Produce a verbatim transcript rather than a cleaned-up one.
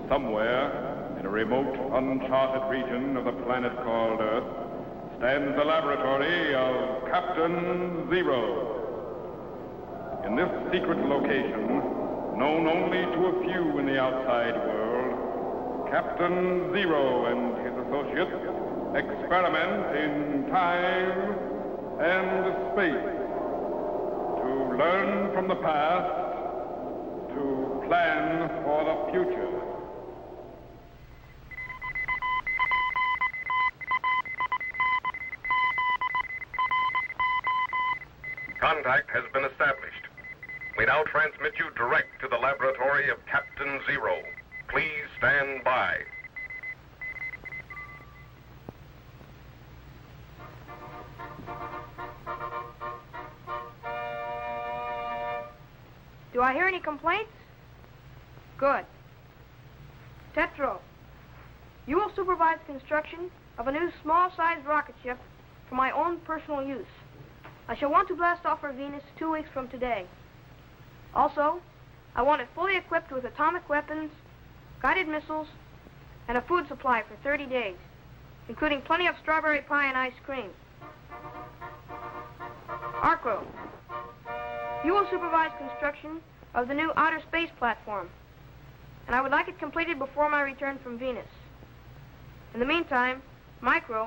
Somewhere in a remote, uncharted region of the planet called Earth stands the laboratory of Captain Zero. In this secret location, known only to a few in the outside world, Captain Zero and his associates experiment in time and space to learn from the past, to plan for the future. Contact has been established. We now transmit you direct to the laboratory of Captain Zero. Please stand by. Do I hear any complaints? Good. Tetro, you will supervise construction of a new small-sized rocket ship for my own personal use. I shall want to blast off for Venus two weeks from today. Also, I want it fully equipped with atomic weapons, guided missiles, and a food supply for thirty days, including plenty of strawberry pie and ice cream. Arcro, you will supervise construction of the new outer space platform, and I would like it completed before my return from Venus. In the meantime, Micro